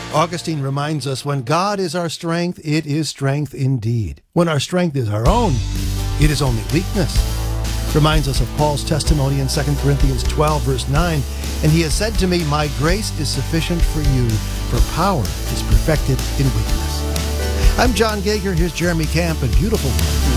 Augustine reminds us, when God is our strength, it is strength indeed. When our strength is our own, it is only weakness. Reminds us of Paul's testimony in 2 Corinthians 12, verse 9. And he has said to me, my grace is sufficient for you, for power is perfected in weakness. I'm John Gager. Here's Jeremy Camp and Beautiful One.